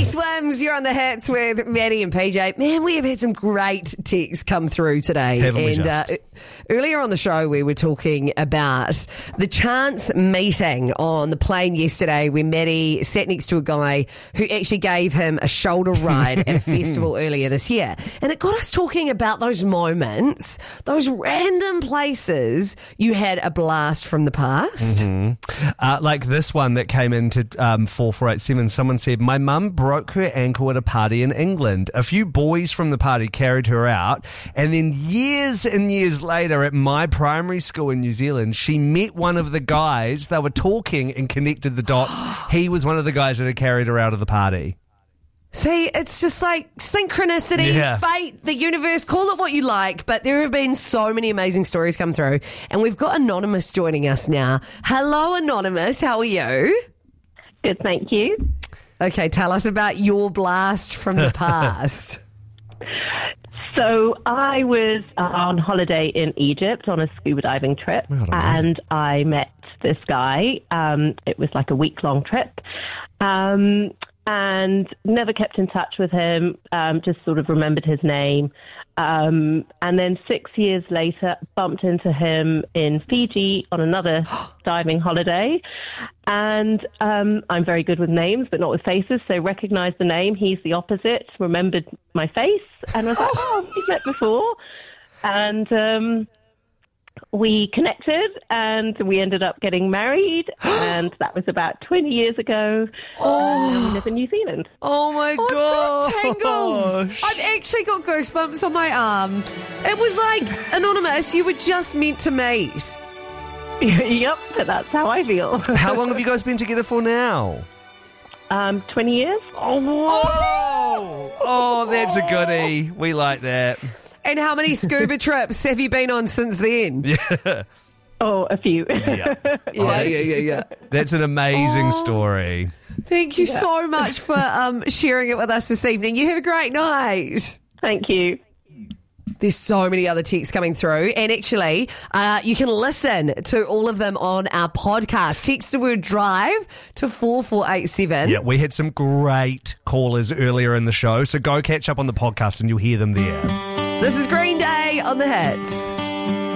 Maddie Swims, you're on the hits with Maddie and PJ. Man, we have had some great texts come through today. Haven't we just? Earlier on the show, we were talking about the chance meeting on the plane yesterday when Maddie sat next to a guy who actually gave him a shoulder ride at a festival earlier this year. And it got us talking about those moments, those random places you had a blast from the past. Like this one that came into 4487, someone said, my mum broke her ankle at a party in England. A few boys from the party carried her out, and then years and years later at my primary school in New Zealand, she met one of the guys. They were talking and connected the dots. He was one of the guys that had carried her out of the party. See, it's just like synchronicity, fate, the universe, call it what you like, but there have been so many amazing stories come through, and we've got Anonymous joining us now. Hello, Anonymous, how are you? Good, thank you. Okay, tell us about your blast from the past. So I was on holiday in Egypt on a scuba diving trip, and I met this guy. It was like a week-long trip. And never kept in touch with him, just sort of remembered his name. And then 6 years later, bumped into him in Fiji on another diving holiday. And I'm very good with names, but not with faces, so recognized the name. He's the opposite, remembered my face, and was like, oh, we've met before. And we connected, and we ended up getting married, and that was about 20 years ago. And now we live in New Zealand. Oh my God! Tangles. I've actually got goosebumps on my arm. It was like, Anonymous, you were just meant to meet. Yep, but that's how I feel. How long have you guys been together for now? 20 years. Oh, whoa! Oh, that's a goodie. We like that. And how many scuba trips have you been on since then? Yeah. Oh, a few. Yeah. That's an amazing story. Thank you so much for sharing it with us this evening. You have a great night. Thank you. There's so many other texts coming through, and actually, you can listen to all of them on our podcast. Text the word drive to 4487. Yeah, we had some great callers earlier in the show, so go catch up on the podcast and you'll hear them there. This is Green Day on the Hits.